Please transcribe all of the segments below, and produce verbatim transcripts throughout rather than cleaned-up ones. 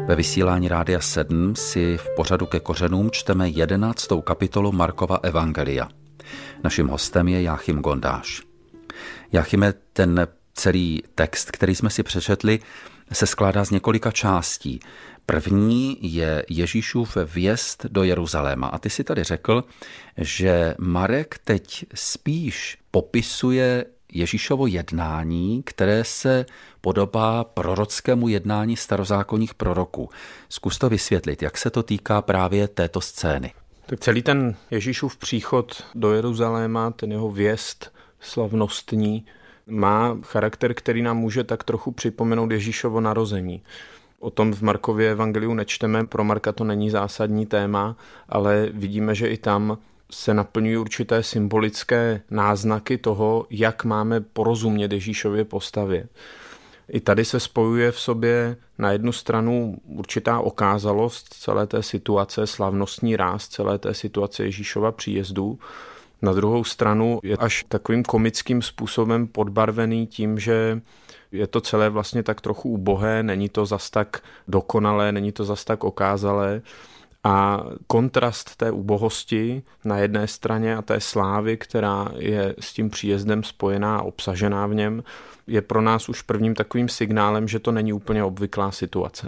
Ve vysílání Rádia sedm si v pořadu Ke kořenům čteme jedenáctou kapitolu Markova evangelia. Naším hostem je Jáchym Gondáš. Jáchyme, ten celý text, který jsme si přečetli, se skládá z několika částí. První je Ježíšův vjezd do Jeruzaléma. A ty si tady řekl, že Marek teď spíš popisuje Ježíšovo jednání, které se podobá prorockému jednání starozákonních proroků. Zkus to vysvětlit, jak se to týká právě této scény. Tak celý ten Ježíšův příchod do Jeruzaléma, ten jeho vjezd slavnostní, má charakter, který nám může tak trochu připomenout Ježíšovo narození. O tom v Markově evangeliu nečteme, pro Marka to není zásadní téma, ale vidíme, že i tam se naplňují určité symbolické náznaky toho, jak máme porozumět Ježíšově postavě. I tady se spojuje v sobě na jednu stranu určitá okázalost celé té situace, slavnostní ráz celé té situace Ježíšova příjezdu. Na druhou stranu je až takovým komickým způsobem podbarvený tím, že je to celé vlastně tak trochu ubohé, není to zas tak dokonalé, není to zas tak okázalé. A kontrast té ubohosti na jedné straně a té slávy, která je s tím příjezdem spojená a obsažená v něm, je pro nás už prvním takovým signálem, že to není úplně obvyklá situace.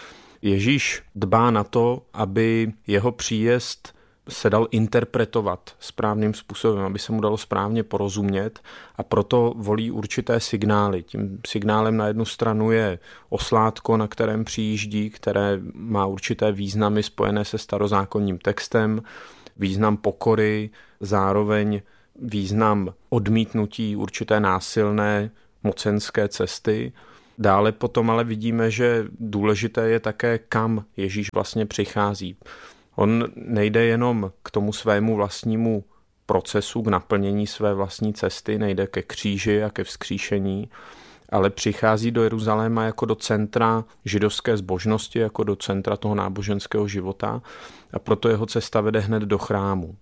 Ježíš dbá na to, aby jeho příjezd se dal interpretovat správným způsobem, aby se mu dalo správně porozumět, a proto volí určité signály. Tím signálem na jednu stranu je oslátko, na kterém přijíždí, které má určité významy spojené se starozákonním textem, význam pokory, zároveň význam odmítnutí určité násilné mocenské cesty. Dále potom ale vidíme, že důležité je také, kam Ježíš vlastně přichází. On nejde jenom k tomu svému vlastnímu procesu, k naplnění své vlastní cesty, nejde ke kříži a ke vzkříšení, ale přichází do Jeruzaléma jako do centra židovské zbožnosti, jako do centra toho náboženského života, a proto jeho cesta vede hned do chrámu.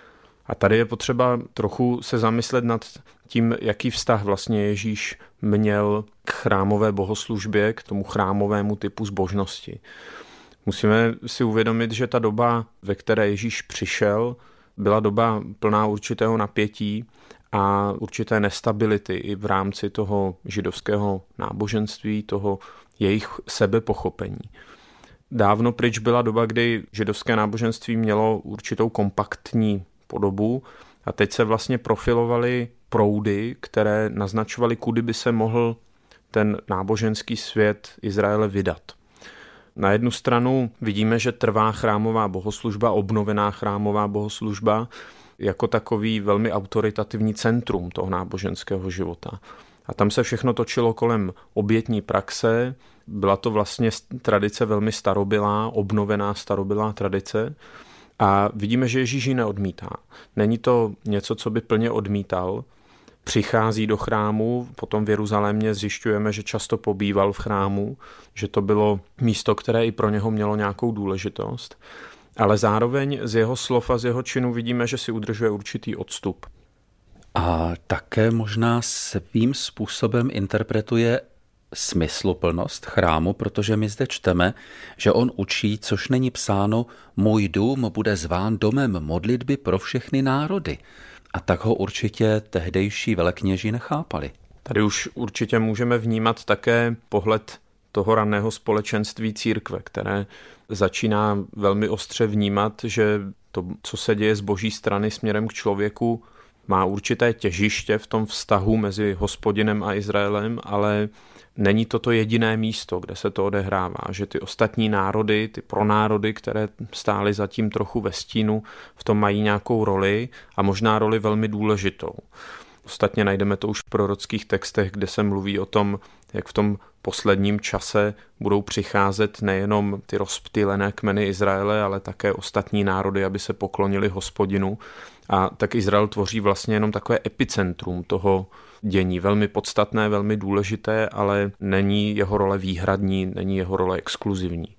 A tady je potřeba trochu se zamyslet nad tím, jaký vztah vlastně Ježíš měl k chrámové bohoslužbě, k tomu chrámovému typu zbožnosti. Musíme si uvědomit, že ta doba, ve které Ježíš přišel, byla doba plná určitého napětí a určité nestability i v rámci toho židovského náboženství, toho jejich sebepochopení. Dávno pryč byla doba, kdy židovské náboženství mělo určitou kompaktní podobu a teď se vlastně profilovaly proudy, které naznačovaly, kudy by se mohl ten náboženský svět Izraele vydat. Na jednu stranu vidíme, že trvá chrámová bohoslužba, obnovená chrámová bohoslužba jako takový velmi autoritativní centrum toho náboženského života. A tam se všechno točilo kolem obětní praxe, byla to vlastně tradice velmi starobylá, obnovená starobylá tradice, a vidíme, že Ježíš ji neodmítá. Není to něco, co by plně odmítal. Přichází do chrámu, potom v Jeruzalémě zjišťujeme, že často pobýval v chrámu, že to bylo místo, které i pro něho mělo nějakou důležitost, ale zároveň z jeho slov a z jeho činu vidíme, že si udržuje určitý odstup. A také možná svým způsobem interpretuje smysluplnost chrámu, protože my zde čteme, že on učí, což není psáno, můj dům bude zván domem modlitby pro všechny národy. A tak ho určitě tehdejší velekněží nechápali. Tady už určitě můžeme vnímat také pohled toho raného společenství církve, které začíná velmi ostře vnímat, že to, co se děje z boží strany směrem k člověku, má určité těžiště v tom vztahu mezi Hospodinem a Izraelem, ale není to to jediné místo, kde se to odehrává, že ty ostatní národy, ty pronárody, které stály zatím trochu ve stínu, v tom mají nějakou roli a možná roli velmi důležitou. Ostatně najdeme to už v prorockých textech, kde se mluví o tom, jak v tom posledním čase budou přicházet nejenom ty rozptýlené kmeny Izraele, ale také ostatní národy, aby se poklonili Hospodinu. A tak Izrael tvoří vlastně jenom takové epicentrum toho dění. Velmi podstatné, velmi důležité, ale není jeho role výhradní, není jeho role exkluzivní.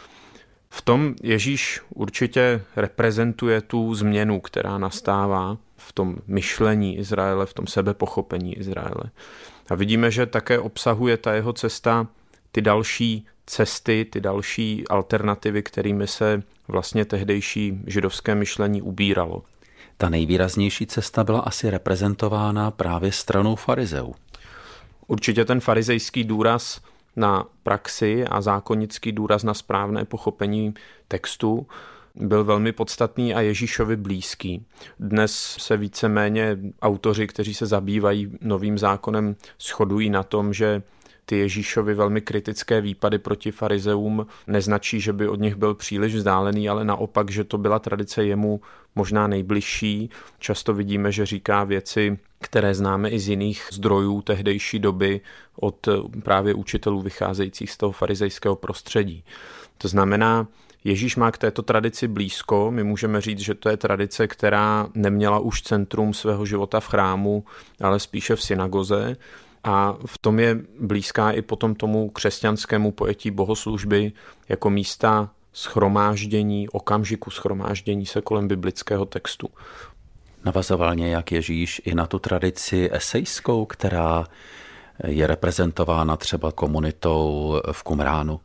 V tom Ježíš určitě reprezentuje tu změnu, která nastává v tom myšlení Izraele, v tom sebepochopení Izraele. A vidíme, že také obsahuje ta jeho cesta ty další cesty, ty další alternativy, kterými se vlastně tehdejší židovské myšlení ubíralo. Ta nejvýraznější cesta byla asi reprezentována právě stranou farizeů. Určitě ten farizejský důraz na praxi a zákonický důraz na správné pochopení textu byl velmi podstatný a Ježíšovi blízký. Dnes se víceméně autoři, kteří se zabývají novým zákonem, shodují na tom, že ty Ježíšovi velmi kritické výpady proti farizeům neznačí, že by od nich byl příliš vzdálený, ale naopak, že to byla tradice jemu možná nejbližší. Často vidíme, že říká věci, které známe i z jiných zdrojů tehdejší doby od právě učitelů vycházejících z toho farizejského prostředí. To znamená, Ježíš má k této tradici blízko. My můžeme říct, že to je tradice, která neměla už centrum svého života v chrámu, ale spíše v synagoze. A v tom je blízká i potom tomu křesťanskému pojetí bohoslužby jako místa shromáždění, okamžiku shromáždění se kolem biblického textu. Navazoval nějak Ježíš i na tu tradici esejskou, která je reprezentována třeba komunitou v Qumránu?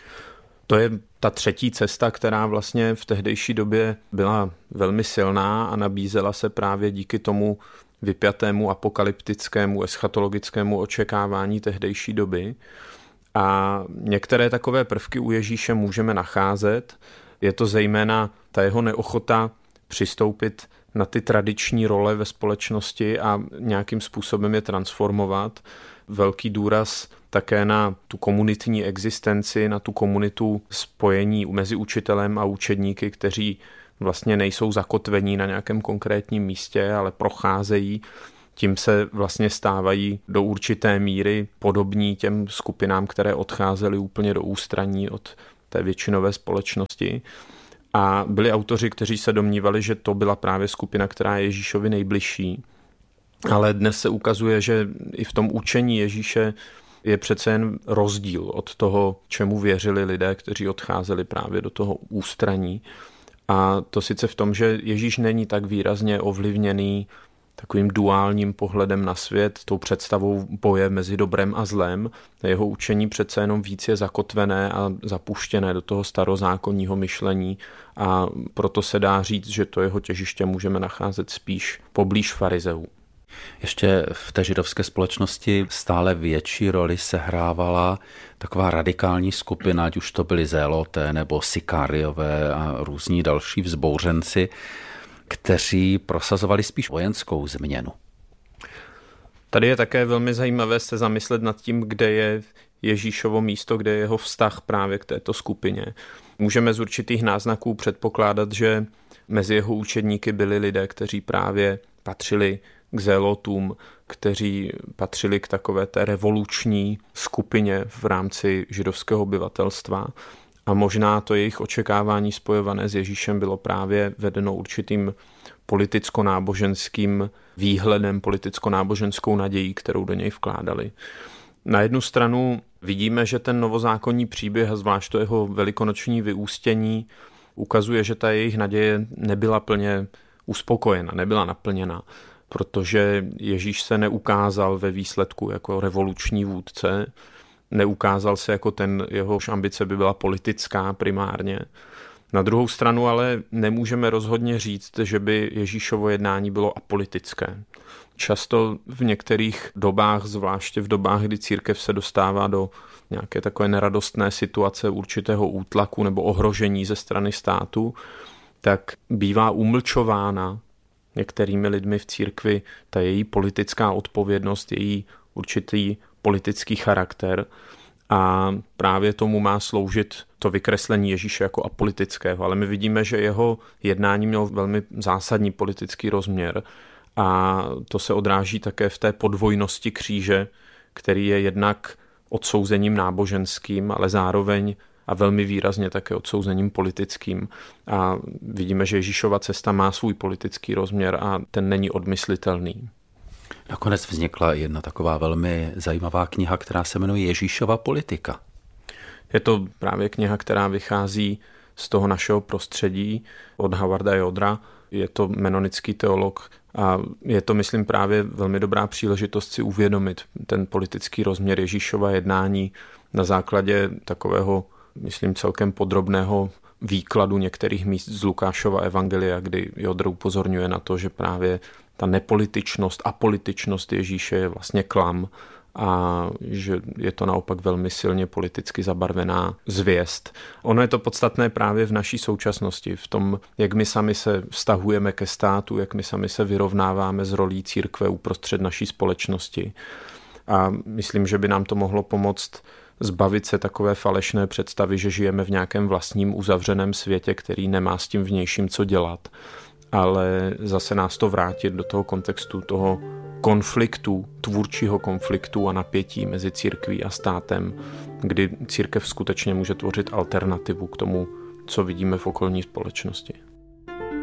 To je ta třetí cesta, která vlastně v tehdejší době byla velmi silná a nabízela se právě díky tomu vypjatému apokalyptickému, eschatologickému očekávání tehdejší doby. A některé takové prvky u Ježíše můžeme nacházet. Je to zejména ta jeho neochota přistoupit na ty tradiční role ve společnosti a nějakým způsobem je transformovat. Velký důraz také na tu komunitní existenci, na tu komunitu spojení mezi učitelem a učedníky, kteří vlastně nejsou zakotvení na nějakém konkrétním místě, ale procházejí. Tím se vlastně stávají do určité míry podobní těm skupinám, které odcházely úplně do ústraní od té většinové společnosti. A byli autoři, kteří se domnívali, že to byla právě skupina, která je Ježíšovi nejbližší. Ale dnes se ukazuje, že i v tom učení Ježíše je přece jen rozdíl od toho, čemu věřili lidé, kteří odcházeli právě do toho ústraní. A to sice v tom, že Ježíš není tak výrazně ovlivněný takovým duálním pohledem na svět, tou představou boje mezi dobrem a zlem. Jeho učení přece jenom víc je zakotvené a zapuštěné do toho starozákonního myšlení a proto se dá říct, že to jeho těžiště můžeme nacházet spíš poblíž farizeů. Ještě v té židovské společnosti stále větší roli sehrávala taková radikální skupina, ať už to byli zéloté nebo sikáriové a různí další vzbouřenci, kteří prosazovali spíš vojenskou změnu. Tady je také velmi zajímavé se zamyslet nad tím, kde je Ježíšovo místo, kde je jeho vztah právě k této skupině. Můžeme z určitých náznaků předpokládat, že mezi jeho učedníky byli lidé, kteří právě patřili k zélotům, kteří patřili k takové té revoluční skupině v rámci židovského obyvatelstva. A možná to jejich očekávání spojované s Ježíšem bylo právě vedeno určitým politicko-náboženským výhledem, politicko-náboženskou nadějí, kterou do něj vkládali. Na jednu stranu vidíme, že ten novozákonní příběh, a zvlášť to jeho velikonoční vyústění, ukazuje, že ta jejich naděje nebyla plně uspokojena, nebyla naplněna, protože Ježíš se neukázal ve výsledku jako revoluční vůdce, neukázal se jako ten, jehož ambice by byla politická primárně. Na druhou stranu ale nemůžeme rozhodně říct, že by Ježíšovo jednání bylo apolitické. Často v některých dobách, zvláště v dobách, kdy církev se dostává do nějaké takové neradostné situace určitého útlaku nebo ohrožení ze strany státu, tak bývá umlčována některými lidmi v církvi ta její politická odpovědnost, její určitý politický charakter a právě tomu má sloužit to vykreslení Ježíše jako apolitického. Ale my vidíme, že jeho jednání mělo velmi zásadní politický rozměr a to se odráží také v té podvojnosti kříže, který je jednak odsouzením náboženským, ale zároveň a velmi výrazně také odsouzením politickým. A vidíme, že Ježíšova cesta má svůj politický rozměr a ten není odmyslitelný. Nakonec vznikla jedna taková velmi zajímavá kniha, která se jmenuje Ježíšova politika. Je to právě kniha, která vychází z toho našeho prostředí od Howarda Jodra. Je to menonický teolog a je to, myslím, právě velmi dobrá příležitost si uvědomit ten politický rozměr Ježíšova jednání na základě takového, myslím, celkem podrobného výkladu některých míst z Lukášova evangelia, kdy Jodr upozorňuje na to, že právě ta nepolitičnost a političnost Ježíše je vlastně klam a že je to naopak velmi silně politicky zabarvená zvěst. Ono je to podstatné právě v naší současnosti, v tom, jak my sami se vztahujeme ke státu, jak my sami se vyrovnáváme s rolí církve uprostřed naší společnosti. A myslím, že by nám to mohlo pomoct zbavit se takové falešné představy, že žijeme v nějakém vlastním uzavřeném světě, který nemá s tím vnějším co dělat, ale zase nás to vrátit do toho kontextu toho konfliktu, tvůrčího konfliktu a napětí mezi církví a státem, kdy církev skutečně může tvořit alternativu k tomu, co vidíme v okolní společnosti.